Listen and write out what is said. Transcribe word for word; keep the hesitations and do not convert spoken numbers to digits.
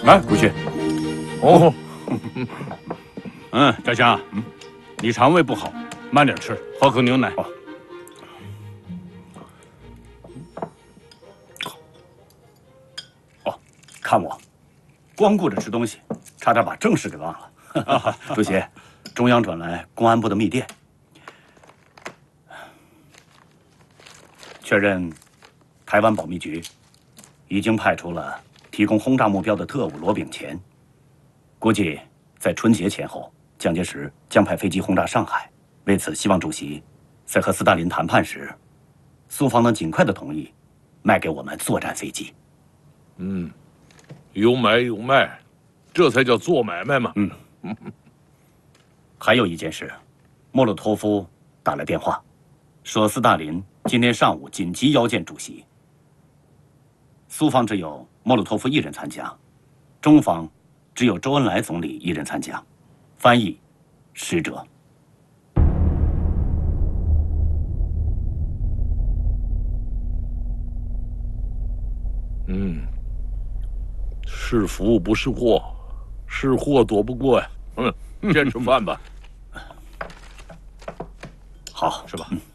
来，主席。 哦， 嗯，家乡，嗯，你肠胃不好，慢点吃，喝口牛奶。 哦。哦，看我，光顾着吃东西，差点把正事给忘了。主席，中央转来公安部的密电，确认台湾保密局已经派出了提供轰炸目标的特务罗炳乾，估计在春节前后，蒋介石将派飞机轰炸上海。为此，希望主席在和斯大林谈判时，苏方能尽快的同意卖给我们作战飞机。 嗯，有买有卖，这才叫做买卖嘛。 嗯。还有一件事，莫洛托夫打来电话，说斯大林今天上午紧急邀见主席。苏方只有莫洛托夫一人参加，中方只有周恩来总理一人参加，翻译使者。 嗯，是福不是祸，是祸躲不过呀。嗯，先吃饭吧。 好， 是吧？ 嗯